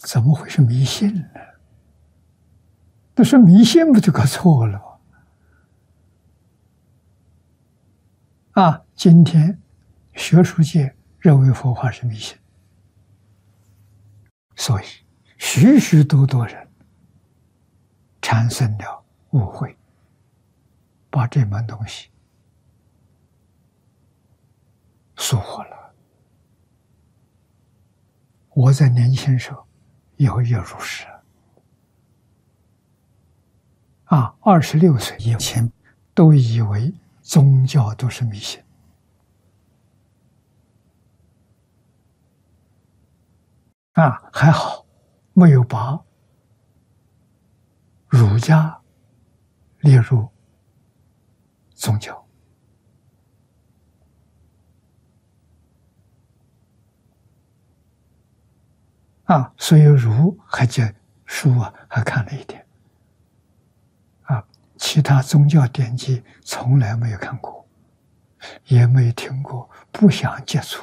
怎么会是迷信呢？那说迷信不就搞错了吗？今天学术界认为佛法是迷信，所以许许多多人产生了误会，把这门东西疏忽了。我在年轻时候也入世26岁以前都以为宗教都是迷信还好没有把儒家列入宗教所以儒还借书还看了一点其他宗教典籍从来没有看过，也没有听过，不想接触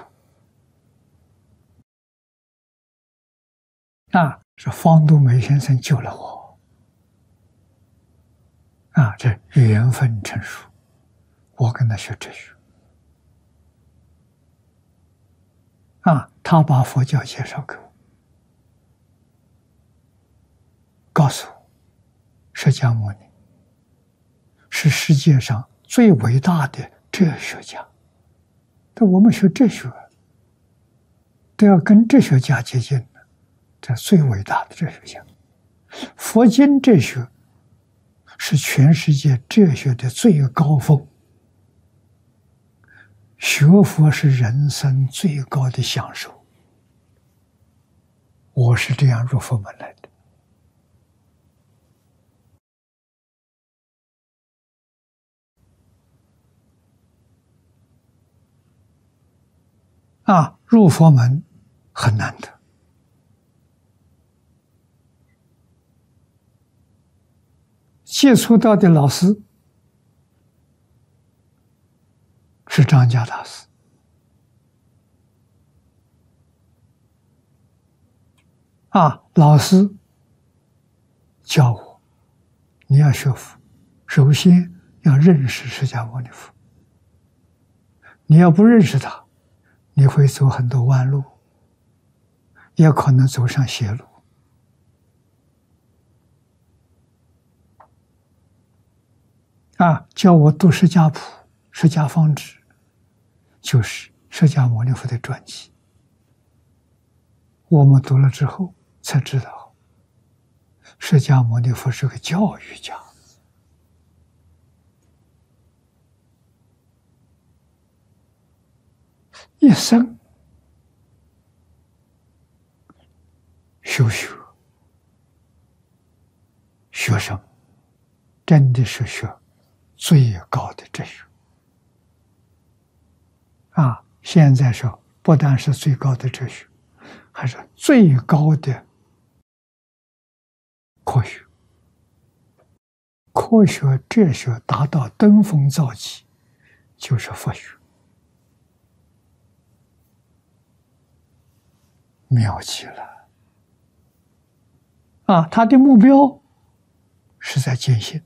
是方东梅先生救了我这缘分成熟，我跟他学哲学他把佛教介绍给我，告诉我释迦牟尼是世界上最伟大的哲学家，但我们学哲学都要跟哲学家接近的，这最伟大的哲学家。佛经哲学是全世界哲学的最高峰，学佛是人生最高的享受。我是这样入佛门来的入佛门很难得，接触到的老师是张家大师老师教我，你要学佛，首先要认识释迦牟尼佛，你要不认识他，你会走很多弯路，也可能走上邪路教我读释迦谱、释迦方志，就是释迦牟尼佛的传记。我们读了之后才知道，释迦牟尼佛是个教育家，一生修学，学生真的是学最高的哲学现在说不但是最高的哲学，还是最高的科学。科学哲学达到登峰造极，就是佛学，妙极了他的目标是在见性，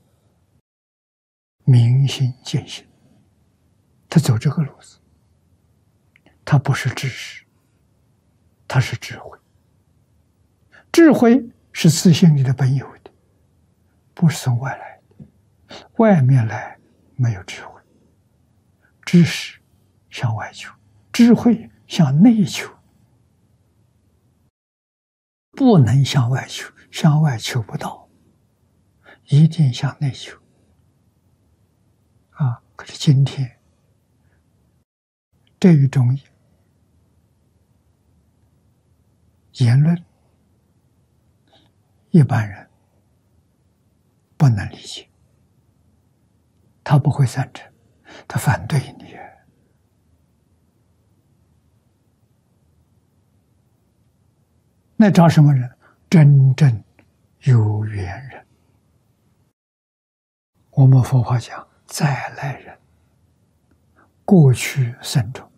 明心见性，他走这个路子，他不是知识，他是智慧。智慧是自性里的本有的，不是从外来的，外面来没有智慧。知识向外求，智慧向内求，不能向外求，向外求不到，一定向内求可是今天这一种言论，一般人不能理解，他不会赞成，他反对你。那找什么人？真正有缘人。我们佛法讲再来人，过去僧众